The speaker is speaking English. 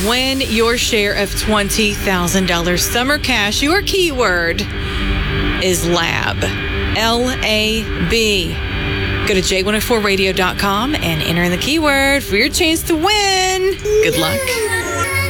Win your share of $20,000 summer cash. Your keyword is lab. L-A-B. Go to J104radio.com and enter in the keyword for your chance to win. Good luck.